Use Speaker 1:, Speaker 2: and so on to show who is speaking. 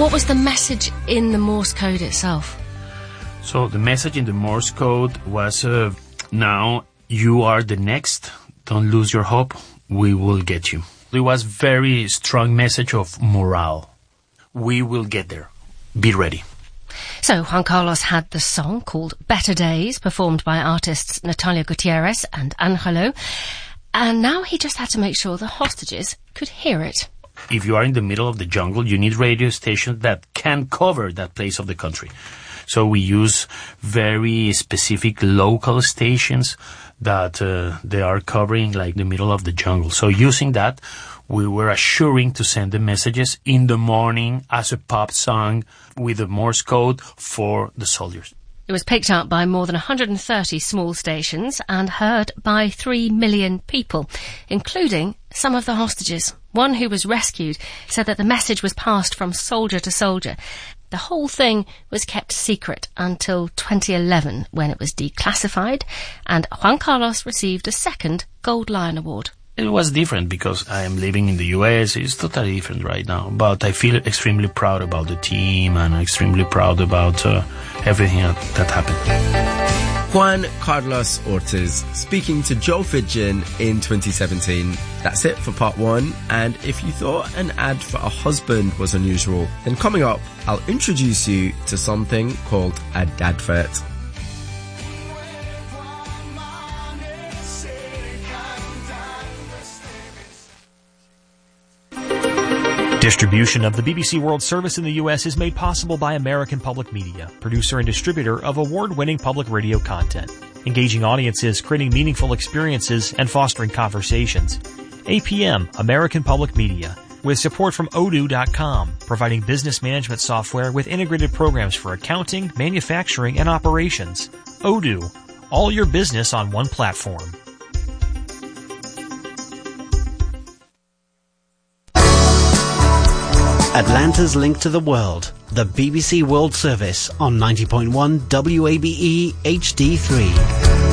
Speaker 1: what was the message in the Morse code itself?
Speaker 2: So the message in the Morse code was, now you are the next. Don't lose your hope. We will get you. It was very strong message of morale. We will get there. Be ready.
Speaker 1: So Juan Carlos had the song called Better Days, performed by artists Natalia Gutierrez and Angelo, and now he just had to make sure the hostages could hear it.
Speaker 2: If you are in the middle of the jungle, you need radio stations that can cover that place of the country. So we use very specific local stations that they are covering like the middle of the jungle. So using that, we were assuring to send the messages in the morning as a pop song with the Morse code for the soldiers.
Speaker 1: It was picked up by more than 130 small stations and heard by 3 million people, including some of the hostages. One who was rescued said that the message was passed from soldier to soldier. The whole thing was kept secret until 2011, when it was declassified, and Juan Carlos received a second Gold Lion Award.
Speaker 2: It was different because I am living in the US. It's totally different right now. But I feel extremely proud about the team and extremely proud about everything that happened.
Speaker 3: Juan Carlos Ortiz speaking to Joe Fidgen in 2017. That's it for part one. And if you thought an ad for a husband was unusual, then coming up, I'll introduce you to something called a dadvert.
Speaker 4: Distribution of the BBC World Service in the U.S. is made possible by American Public Media, producer and distributor of award-winning public radio content, engaging audiences, creating meaningful experiences, and fostering conversations. APM, American Public Media, with support from Odoo.com, providing business management software with integrated programs for accounting, manufacturing, and operations. Odoo, all your business on one platform.
Speaker 5: Atlanta's link to the world, the BBC World Service on 90.1 WABE HD3.